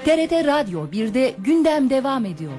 TRT Radyo 1'de gündem devam ediyor.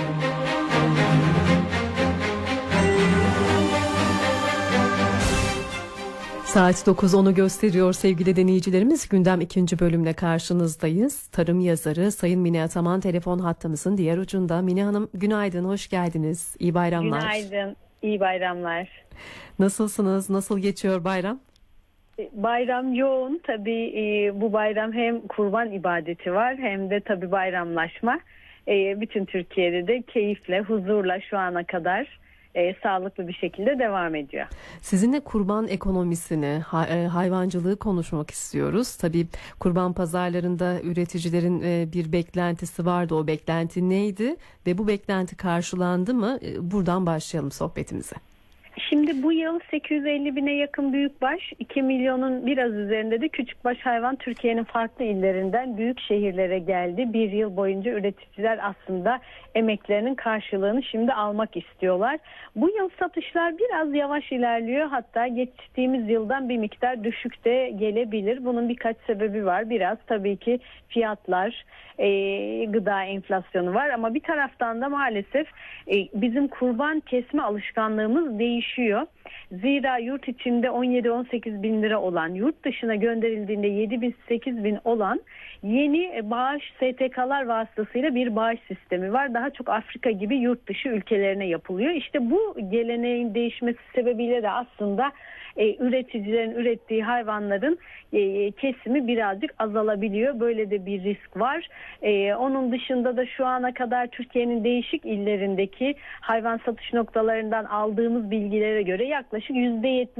Saat 9:10'u gösteriyor sevgili dinleyicilerimiz. Gündem 2. bölümle karşınızdayız. Tarım yazarı Sayın Mine Ataman telefon hattımızın diğer ucunda. Mine Hanım günaydın, hoş geldiniz. İyi bayramlar. Günaydın, iyi bayramlar. Nasılsınız? Nasıl geçiyor bayram? Bayram yoğun. Tabii bu bayram hem kurban ibadeti var hem de tabii bayramlaşma. Bütün Türkiye'de de keyifle, huzurla şu ana kadar sağlıklı bir şekilde devam ediyor. Sizinle kurban ekonomisini, hayvancılığı konuşmak istiyoruz. Tabii kurban pazarlarında üreticilerin bir beklentisi vardı. O beklenti neydi ve bu beklenti karşılandı mı? Buradan başlayalım sohbetimize. Şimdi bu yıl 850 bine yakın büyükbaş, 2 milyonun biraz üzerinde de küçükbaş hayvan Türkiye'nin farklı illerinden büyük şehirlere geldi. Bir yıl boyunca üreticiler aslında emeklerinin karşılığını şimdi almak istiyorlar. Bu yıl satışlar biraz yavaş ilerliyor. Hatta geçtiğimiz yıldan bir miktar düşük de gelebilir. Bunun birkaç sebebi var. Biraz tabii ki fiyatlar, gıda enflasyonu var ama bir taraftan da maalesef bizim kurban kesme alışkanlığımız değişiyor. Zira yurt içinde 17-18 bin lira olan, yurt dışına gönderildiğinde 7 bin 8 bin olan yeni bağış STK'lar vasıtasıyla bir bağış sistemi var. Daha çok Afrika gibi yurt dışı ülkelerine yapılıyor. İşte bu geleneğin değişmesi sebebiyle de aslında üreticilerin ürettiği hayvanların kesimi birazcık azalabiliyor. Böyle de bir risk var. Onun dışında da şu ana kadar Türkiye'nin değişik illerindeki hayvan satış noktalarından aldığımız bilgilere göre yaklaşık %70